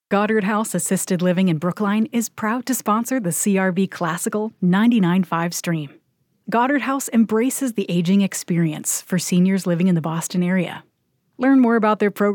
Goddard House Assisted Living in Brookline is proud to sponsor the CRB Classical 99.5 stream. Goddard House embraces the aging experience for seniors living in the Boston area. Learn more about their program